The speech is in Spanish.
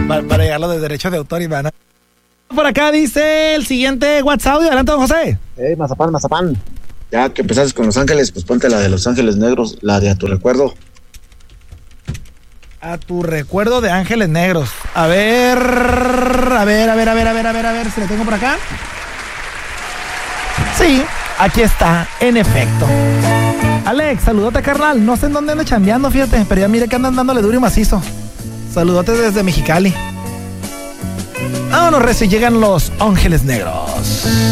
Para llegar los de derechos de autor y van a... Por acá dice el siguiente WhatsApp. Adelante, don José. Mazapán. Ya que empezaste con Los Ángeles, pues ponte la de Los Ángeles Negros, la de A Tu Recuerdo. A tu recuerdo de Ángeles Negros. A ver si le tengo por acá. Sí, aquí está, en efecto. Alex, saludote, carnal. No sé en dónde ando chambeando, fíjate, pero ya mire que andan dándole duro y macizo. Saludote desde Mexicali. Vámonos, recio, llegan Los Ángeles Negros.